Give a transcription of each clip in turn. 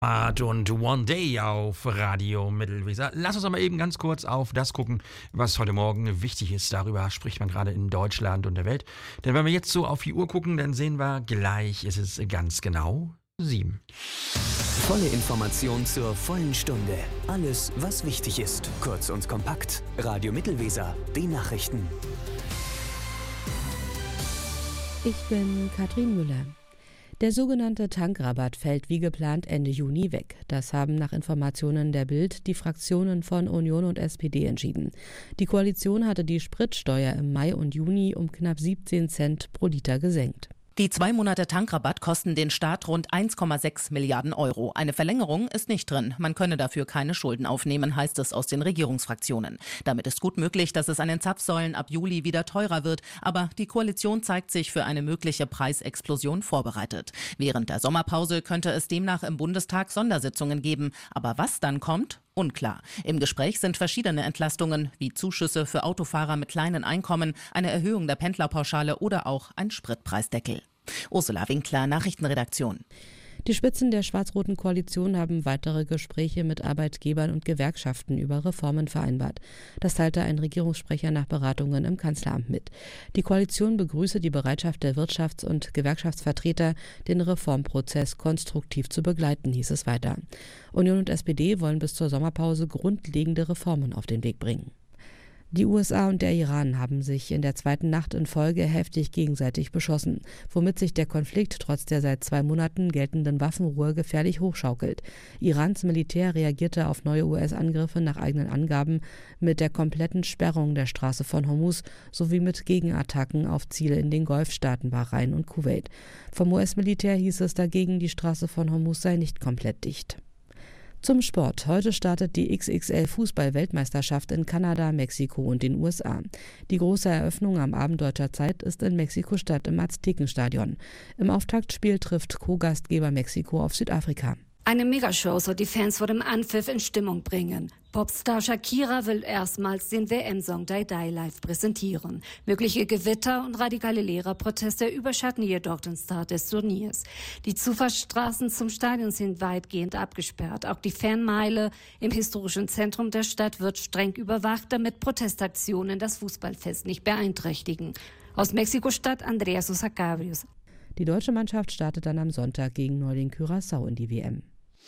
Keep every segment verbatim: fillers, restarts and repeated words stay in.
Art und One Day auf Radio Mittelweser. Lass uns aber eben ganz kurz auf das gucken, was heute Morgen wichtig ist. Darüber spricht man gerade in Deutschland und der Welt. Denn wenn wir jetzt so auf die Uhr gucken, dann sehen wir, gleich ist es ganz genau sieben. Volle Information zur vollen Stunde. Alles, was wichtig ist. Kurz und kompakt. Radio Mittelweser. Die Nachrichten. Ich bin Katrin Müller. Der sogenannte Tankrabatt fällt wie geplant Ende Juni weg. Das haben nach Informationen der Bild die Fraktionen von Union und S P D entschieden. Die Koalition hatte die Spritsteuer im Mai und Juni um knapp siebzehn Cent pro Liter gesenkt. Die zwei Monate Tankrabatt kosten den Staat rund eins Komma sechs Milliarden Euro. Eine Verlängerung ist nicht drin. Man könne dafür keine Schulden aufnehmen, heißt es aus den Regierungsfraktionen. Damit ist gut möglich, dass es an den Zapfsäulen ab Juli wieder teurer wird. Aber die Koalition zeigt sich für eine mögliche Preisexplosion vorbereitet. Während der Sommerpause könnte es demnach im Bundestag Sondersitzungen geben. Aber was dann kommt? Unklar. Im Gespräch sind verschiedene Entlastungen, wie Zuschüsse für Autofahrer mit kleinen Einkommen, eine Erhöhung der Pendlerpauschale oder auch ein Spritpreisdeckel. Ursula Winkler, Nachrichtenredaktion. Die Spitzen der schwarz-roten Koalition haben weitere Gespräche mit Arbeitgebern und Gewerkschaften über Reformen vereinbart. Das teilte ein Regierungssprecher nach Beratungen im Kanzleramt mit. Die Koalition begrüße die Bereitschaft der Wirtschafts- und Gewerkschaftsvertreter, den Reformprozess konstruktiv zu begleiten, hieß es weiter. Union und S P D wollen bis zur Sommerpause grundlegende Reformen auf den Weg bringen. Die U S A und der Iran haben sich in der zweiten Nacht in Folge heftig gegenseitig beschossen, womit sich der Konflikt trotz der seit zwei Monaten geltenden Waffenruhe gefährlich hochschaukelt. Irans Militär reagierte auf neue U S-Angriffe nach eigenen Angaben mit der kompletten Sperrung der Straße von Hormuz sowie mit Gegenattacken auf Ziele in den Golfstaaten Bahrain und Kuwait. Vom U S-Militär hieß es dagegen, die Straße von Hormuz sei nicht komplett dicht. Zum Sport. Heute startet die X X L-Fußball-Weltmeisterschaft in Kanada, Mexiko und den U S A. Die große Eröffnung am Abend deutscher Zeit ist in Mexiko-Stadt im Aztekenstadion. Im Auftaktspiel trifft Co-Gastgeber Mexiko auf Südafrika. Eine Megashow soll die Fans vor dem Anpfiff in Stimmung bringen. Popstar Shakira will erstmals den W M-Song Die Die live präsentieren. Mögliche Gewitter und radikale Lehrerproteste überschatten jedoch den Start des Turniers. Die Zufahrtsstraßen zum Stadion sind weitgehend abgesperrt. Auch die Fanmeile im historischen Zentrum der Stadt wird streng überwacht, damit Protestaktionen das Fußballfest nicht beeinträchtigen. Aus Mexiko-Stadt Andrea Sosa Cabrios. Die deutsche Mannschaft startet dann am Sonntag gegen Neuling-Curaçao in die W M.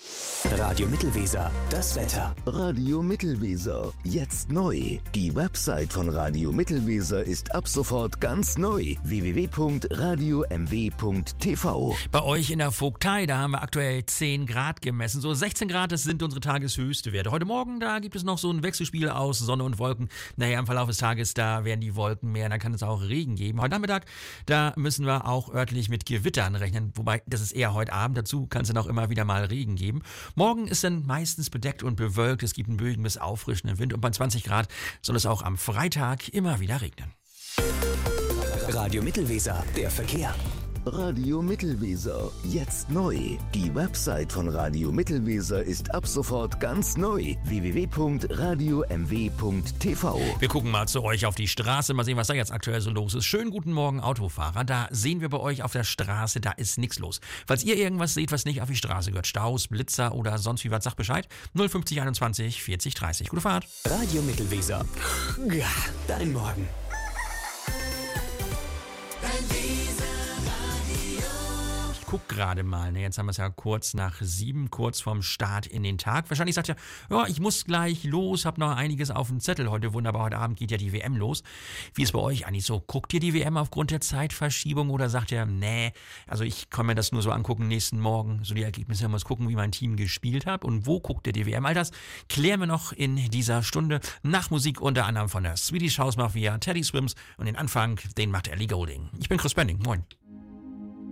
Radio Mittelweser, das Wetter. Radio Mittelweser, jetzt neu. Die Website von Radio Mittelweser ist ab sofort ganz neu. w w w punkt radio m w punkt t v. Bei euch in der Vogtei, da haben wir aktuell zehn Grad gemessen. So sechzehn Grad, das sind unsere tageshöchste Werte. Heute Morgen, da gibt es noch so ein Wechselspiel aus Sonne und Wolken. Naja, im Verlauf des Tages, da werden die Wolken mehr, da kann es auch Regen geben. Heute Nachmittag, da müssen wir auch örtlich mit Gewittern rechnen. Wobei, das ist eher heute Abend. Dazu kann es dann auch immer wieder mal Regen geben. Morgen ist dann meistens bedeckt und bewölkt. Es gibt einen böigen bis auffrischenden Wind und bei zwanzig Grad soll es auch am Freitag immer wieder regnen. Radio Mittelweser, der Verkehr. Radio Mittelweser, jetzt neu. Die Website von Radio Mittelweser ist ab sofort ganz neu. w w w punkt radio m w punkt t v. Wir gucken mal zu euch auf die Straße, mal sehen, was da jetzt aktuell so los ist. Schönen guten Morgen, Autofahrer. Da sehen wir bei euch auf der Straße, da ist nichts los. Falls ihr irgendwas seht, was nicht auf die Straße gehört, Staus, Blitzer oder sonst wie was, sagt Bescheid. null fünfzig einundzwanzig vierzig dreißig. Gute Fahrt. Radio Mittelweser. Ja, dein Morgen. Guck gerade mal, ne, jetzt haben wir es ja kurz nach sieben, kurz vorm Start in den Tag. Wahrscheinlich sagt ihr, ja, ich muss gleich los, hab noch einiges auf dem Zettel heute. Wunderbar, heute Abend geht ja die W M los. Wie ist bei euch eigentlich so? Guckt ihr die W M aufgrund der Zeitverschiebung oder sagt ihr, nee, also ich kann mir das nur so angucken nächsten Morgen, so die Ergebnisse, muss gucken, wie mein Team gespielt hat und wo guckt ihr die W M? All das klären wir noch in dieser Stunde nach Musik unter anderem von der Swedish House Mafia, Teddy Swims und den Anfang, den macht Ellie Goulding. Ich bin Chris Bending, moin.